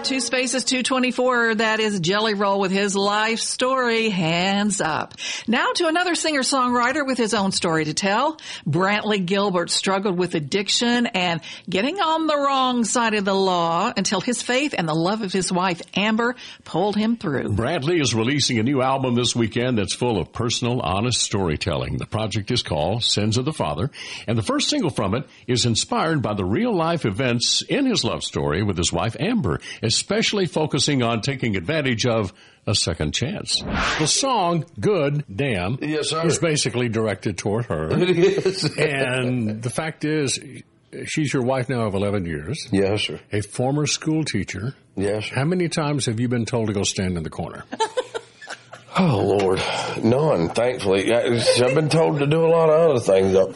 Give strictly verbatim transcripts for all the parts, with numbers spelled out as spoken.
Two Spaces two twenty-four. That is Jelly Roll with his life story, Hands Up. Now to another singer-songwriter with his own story to tell. Brantley Gilbert struggled with addiction and getting on the wrong side of the law until his faith and the love of his wife, Amber, pulled him through. Brantley is releasing a new album this weekend that's full of personal, honest storytelling. The project is called Sins of the Father, and the first single from it is inspired by the real-life events in his love story with his wife, Amber, especially focusing on taking advantage of a second chance. The song, Good Damn, yes, sir. is basically directed toward her. It is. And the fact is, she's your wife now of eleven years. Yes, sir. A former school teacher. Yes, sir. How many times have you been told to go stand in the corner? Oh, Lord. None, thankfully. I've been told to do a lot of other things, though.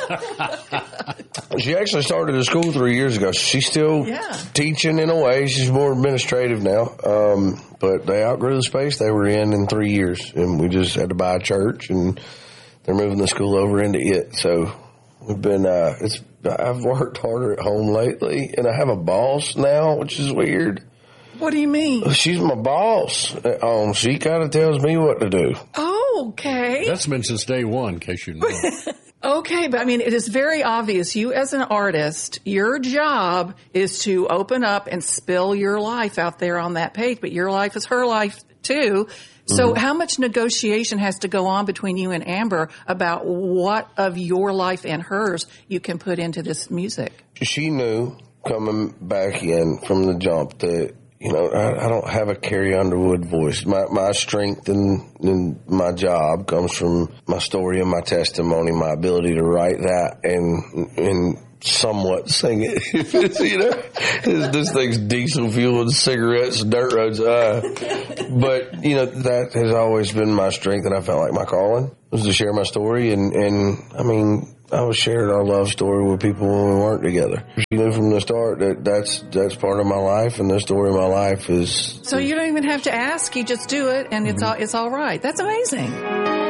She actually started at school three years ago. She's still yeah. teaching in a way. She's more administrative now. Um, but they outgrew the space they were in in three years. And we just had to buy a church, and they're moving the school over into it. So we've been, uh, it's, I've worked harder at home lately, and I have a boss now, which is weird. What do you mean? She's my boss. Um, she kind of tells me what to do. Oh, okay. That's been since day one, in case you know. Okay, but I mean, it is very obvious. You as an artist, your job is to open up and spill your life out there on that page, but your life is her life too. So mm-hmm. how much negotiation has to go on between you and Amber about what of your life and hers you can put into this music? She knew coming back in from the jump that, you know, I, I don't have a Carrie Underwood voice. My my strength in, in my job comes from my story and my testimony, my ability to write that and and somewhat sing it. You know, this, this thing's diesel fuel and cigarettes and dirt roads. Uh, but, you know, that has always been my strength, and I felt like my calling was to share my story. And, and I mean, I was sharing our love story with people when we weren't together. She knew from the start that that's, that's part of my life, and the story of my life is... So you don't even have to ask, you just do it, and it's all, it's all right. That's amazing.